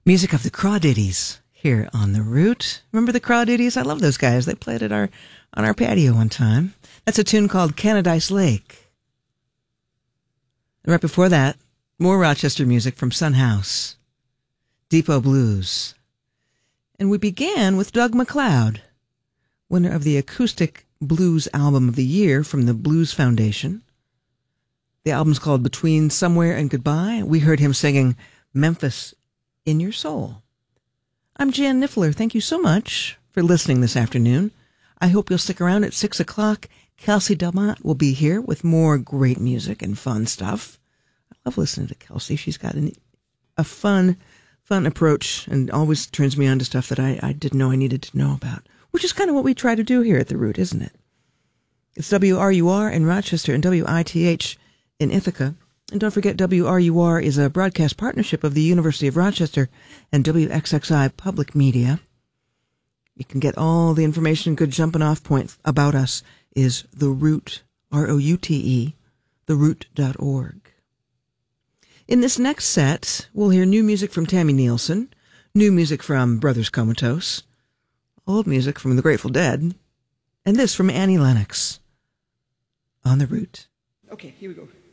Music of the Crawdaddies here on The Root. Remember the Crawdaddies? I love those guys. They played at on our patio one time. That's a tune called Canadice Lake. And right before that, more Rochester music from Son House, Depot Blues. And we began with Doug MacLeod, winner of the Acoustic Blues Album of the Year from the Blues Foundation. The album's called Between Somewhere and Goodbye. We heard him singing Memphis in Your Soul. I'm Jan Niffler. Thank you so much for listening this afternoon. I hope you'll stick around at 6 o'clock. Kelsey Delmont will be here with more great music and fun stuff. I love listening to Kelsey. She's got a fun approach and always turns me on to stuff that I didn't know I needed to know about, which is kind of what we try to do here at The Root, isn't it? It's WRUR in Rochester and WITH in Ithaca. And don't forget, WRUR is a broadcast partnership of the University of Rochester and WXXI Public Media. You can get all the information. Good jumping off point about us is The Root, ROUTE, theroot.org. In this next set, we'll hear new music from Tammy Nielsen, new music from Brothers Comatose, old music from The Grateful Dead, and this from Annie Lennox on The Root. Okay, here we go.